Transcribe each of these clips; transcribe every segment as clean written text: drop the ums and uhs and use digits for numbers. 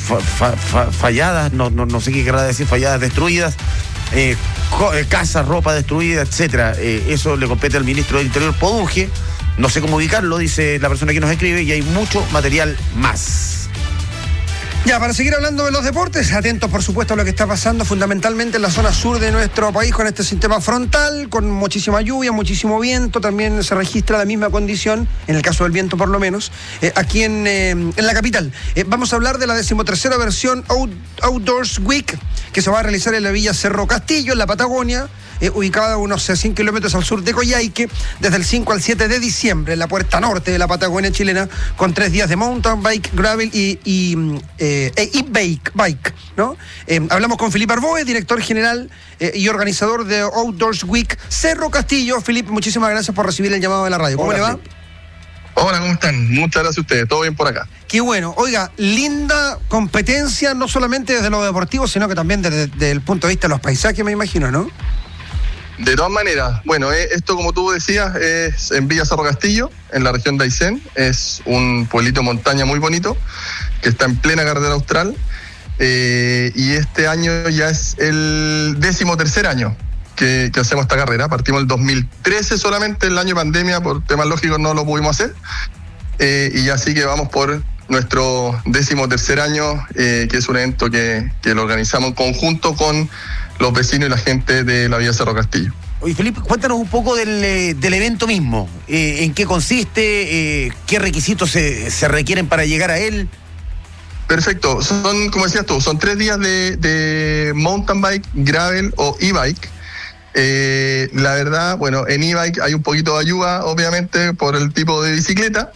falladas, no sé qué querrá decir, falladas, destruidas, casas, ropa destruida, etcétera. Eso le compete al ministro del Interior, Poduje. No sé cómo ubicarlo, dice la persona que nos escribe, y hay mucho material más. Ya, para seguir hablando de los deportes, atentos por supuesto a lo que está pasando fundamentalmente en la zona sur de nuestro país con este sistema frontal, con muchísima lluvia, muchísimo viento. También se registra la misma condición, en el caso del viento por lo menos, aquí en la capital. Vamos a hablar de la 13ª versión Outdoors Week, que se va a realizar en la Villa Cerro Castillo, en la Patagonia, ubicada a unos 100 kilómetros al sur de Coyhaique, desde el 5 al 7 de diciembre, en la puerta norte de la Patagonia chilena, con 3 días de mountain bike, gravel y e-bike, ¿no? Hablamos con Felipe Arboe, director general y organizador de Outdoors Week Cerro Castillo. Felipe, muchísimas gracias por recibir el llamado de la radio. ¿Cómo le va? Felipe. Hola, ¿cómo están? Muchas gracias a ustedes, todo bien por acá. Qué bueno. Oiga, linda competencia, no solamente desde lo deportivo, sino que también desde el punto de vista de los paisajes, me imagino, ¿no? De todas maneras, bueno, esto como tú decías es en Villa Cerro Castillo, en la región de Aysén. Es un pueblito de montaña muy bonito que está en plena carretera austral, y este año ya es el 13º año que hacemos esta carrera. Partimos el 2013 solamente, el año de pandemia, por temas lógicos no lo pudimos hacer, y así que vamos por nuestro 13º año, que es un evento que lo organizamos en conjunto con los vecinos y la gente de la Villa Cerro Castillo. Oye, Felipe, cuéntanos un poco del evento mismo. ¿En qué consiste? ¿Qué requisitos se requieren para llegar a él? Perfecto. Son, como decías tú, son 3 días de mountain bike, gravel o e-bike. La verdad, bueno, en e-bike hay un poquito de ayuda, obviamente, por el tipo de bicicleta.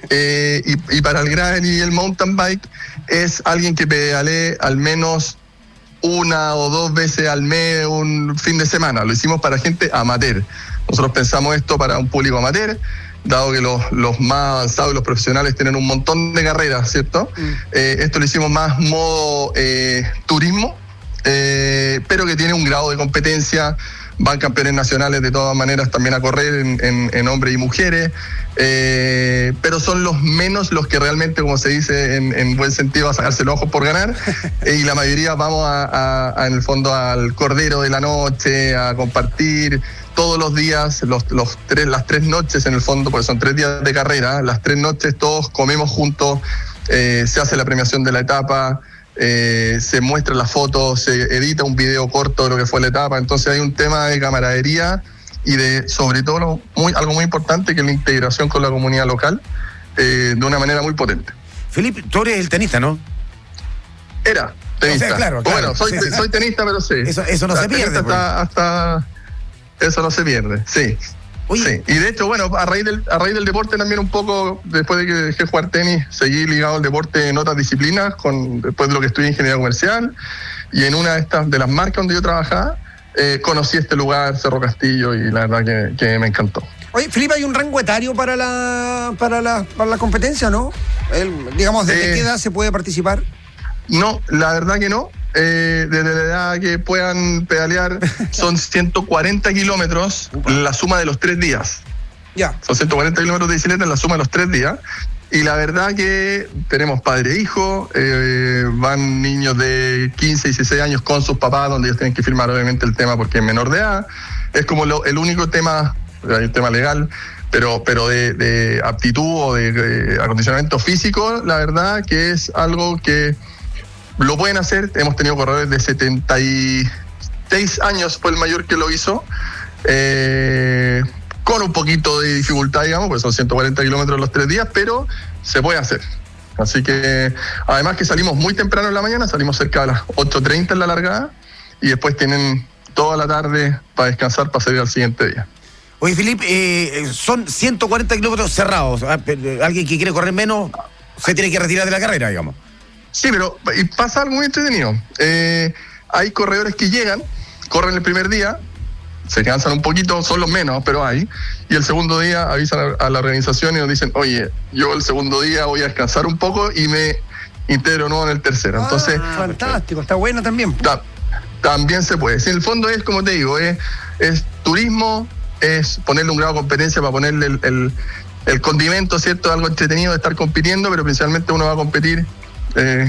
Y para el gravel y el mountain bike es alguien que pedalee al menos 1 o 2 veces al mes, un fin de semana. Lo hicimos para gente amateur. Nosotros pensamos esto para un público amateur, dado que los más avanzados y los profesionales tienen un montón de carreras, ¿cierto? Esto lo hicimos más modo turismo, pero que tiene un grado de competencia. Van campeones nacionales de todas maneras también a correr en hombres y mujeres, pero son los menos los que realmente, como se dice en buen sentido, a sacarse los ojos por ganar, y la mayoría vamos en el fondo al Cordero de la Noche, a compartir todos los días, las 3 noches en el fondo, porque son 3 días de carrera, las 3 noches todos comemos juntos, se hace la premiación de la etapa, se muestran las fotos, se edita un video corto de lo que fue la etapa. Entonces hay un tema de camaradería y de, sobre todo, algo muy importante, que es la integración con la comunidad local, de una manera muy potente. Felipe, tú eres el tenista, ¿no? Era tenista. O sea, claro. Bueno, soy tenista, pero sí. Eso no se pierde. Eso no se pierde, sí. Oye. Sí, y de hecho, bueno, a raíz del deporte también un poco, después de que dejé jugar tenis, seguí ligado al deporte en otras disciplinas, después de lo que estudié ingeniería comercial, y en una de las marcas donde yo trabajaba, conocí este lugar, Cerro Castillo, y la verdad que me encantó. Oye, Felipe, ¿hay un rango etario para la competencia, no? Digamos, ¿desde qué edad se puede participar? No, la verdad que no. Desde la edad que puedan pedalear, son 140 kilómetros la suma de los 3 días. Ya. Son 140 kilómetros de bicicleta en la suma de los 3 días. Y la verdad que tenemos padre e hijo, van niños de 15 y 16 años con sus papás, donde ellos tienen que firmar obviamente el tema porque es menor de edad. Es como el único tema, el tema legal, pero de aptitud o de acondicionamiento físico, la verdad que es algo que lo pueden hacer. Hemos tenido corredores de 76 años, fue el mayor que lo hizo, con un poquito de dificultad, digamos, pues son 140 kilómetros los 3 días, pero se puede hacer. Así que, además que salimos muy temprano en la mañana, salimos cerca de las 8:30 en la largada, y después tienen toda la tarde para descansar, para salir al siguiente día. Oye, Felipe, son 140 kilómetros cerrados. Alguien que quiere correr menos se tiene que retirar de la carrera, digamos. Sí, pero pasa algo muy entretenido. Hay corredores que llegan, corren el primer día, se cansan un poquito, son los menos, pero hay. Y el segundo día avisan a la organización y nos dicen, oye, yo el segundo día voy a descansar un poco y me integro nuevo en el tercero. Entonces, fantástico, está buena también. También se puede. Si en el fondo es, como te digo, es turismo, es ponerle un grado de competencia para ponerle el condimento, ¿cierto? Algo entretenido de estar compitiendo, pero principalmente uno va a competir